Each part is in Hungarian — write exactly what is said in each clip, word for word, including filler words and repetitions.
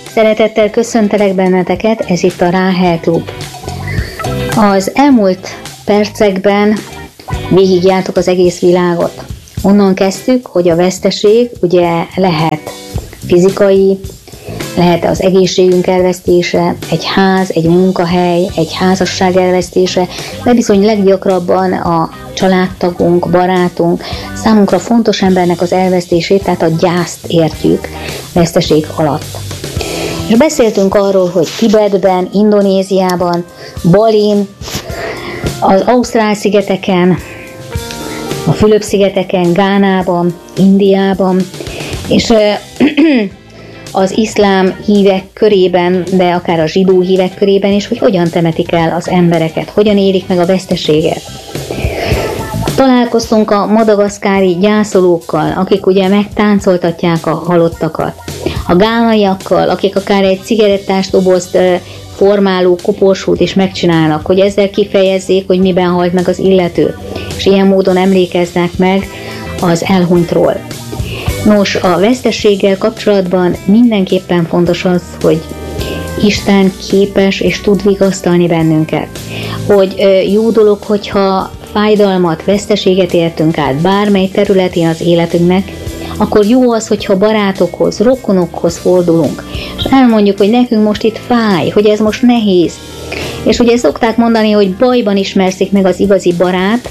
Szeretettel köszöntelek benneteket, ez itt a Ráhel Klub. Az elmúlt percekben végigjártuk az egész világot. Onnan kezdtük, hogy a veszteség ugye lehet fizikai, lehet az egészségünk elvesztése, egy ház, egy munkahely, egy házasság elvesztése, de bizony leggyakrabban a családtagunk, barátunk, számunkra fontos embernek az elvesztését, tehát a gyászt értjük veszteség alatt. És beszéltünk arról, hogy Tibetben, Indonéziában, Balin, az Ausztrál-szigeteken, a Fülöp-szigeteken, Gánában, Indiában, és az iszlám hívek körében, de akár a zsidó hívek körében is, hogy hogyan temetik el az embereket, hogyan élik meg a veszteséget. Találkoztunk a madagaszkári gyászolókkal, akik ugye megtáncoltatják a halottakat, a gánaiakkal, akik akár egy cigarettás dobozt formáló koporsót is megcsinálnak, hogy ezzel kifejezzék, hogy miben halt meg az illető, és ilyen módon emlékeznek meg az elhunytról. Nos, a vesztességgel kapcsolatban mindenképpen fontos az, hogy Isten képes és tud vigasztalni bennünket. Hogy jó dolog, hogyha fájdalmat, veszteséget értünk át bármely területén az életünknek, akkor jó az, hogyha barátokhoz, rokonokhoz fordulunk, és elmondjuk, hogy nekünk most itt fáj, hogy ez most nehéz. És ugye szokták mondani, hogy bajban ismerszik meg az igazi barát,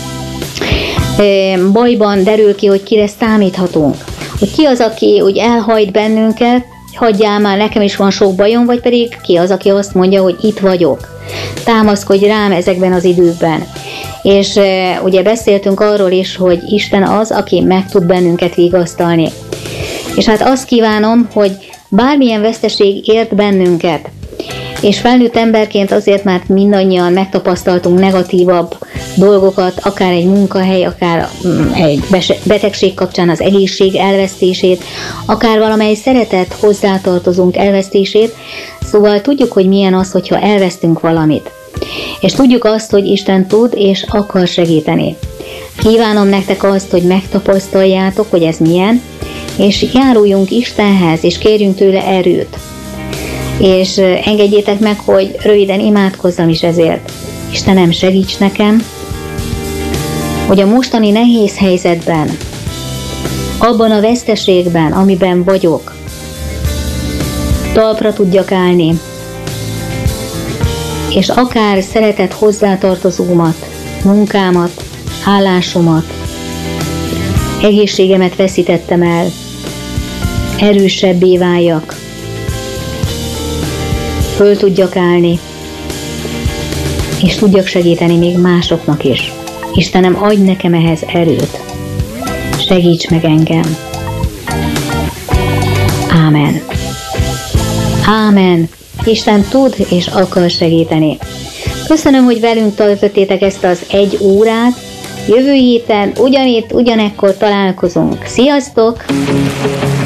bajban derül ki, hogy kire számíthatunk. Hogy ki az, aki úgy elhajt bennünket, hagyjál már, nekem is van sok bajom, vagy pedig ki az, aki azt mondja, hogy itt vagyok. Támaszkodj rám ezekben az időkben. És e, ugye beszéltünk arról is, hogy Isten az, aki meg tud bennünket vigasztalni. És hát azt kívánom, hogy bármilyen veszteség ért bennünket, és felnőtt emberként azért, mert mindannyian megtapasztaltunk negatívabb dolgokat, akár egy munkahely, akár egy betegség kapcsán az egészség elvesztését, akár valamely szeretet hozzátartozunk elvesztését, szóval tudjuk, hogy milyen az, hogyha elvesztünk valamit. És tudjuk azt, hogy Isten tud és akar segíteni. Kívánom nektek azt, hogy megtapasztaljátok, hogy ez milyen, és járuljunk Istenhez, és kérjünk tőle erőt. És engedjétek meg, hogy röviden imádkozzam is ezért. Istenem, segíts nekem, hogy a mostani nehéz helyzetben, abban a veszteségben, amiben vagyok, talpra tudjak állni, és akár szeretett hozzátartozómat, munkámat, állásomat, egészségemet veszítettem el, erősebbé váljak, föl tudjak állni, és tudjak segíteni még másoknak is. Istenem, adj nekem ehhez erőt. Segíts meg engem. Ámen. Ámen. Isten tud és akar segíteni. Köszönöm, hogy velünk töltöttétek ezt az egy órát. Jövő héten ugyanitt, ugyanekkor találkozunk. Sziasztok!